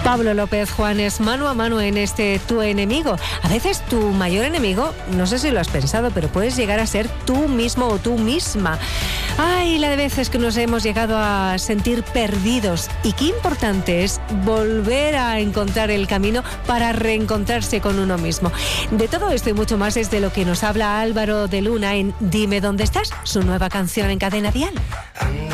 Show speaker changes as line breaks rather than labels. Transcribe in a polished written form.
Pablo López Juanes, mano a mano en este Tu Enemigo. A veces tu mayor enemigo, no sé si lo has pensado, pero puedes llegar a ser tú mismo o tú misma. Ay, la de veces que nos hemos llegado a sentir perdidos, y qué importante es volver a encontrar el camino para reencontrarse con uno mismo. De todo esto y mucho más es de lo que nos habla Álvaro de Luna en Dime dónde estás, su nueva canción en Cadena Dial.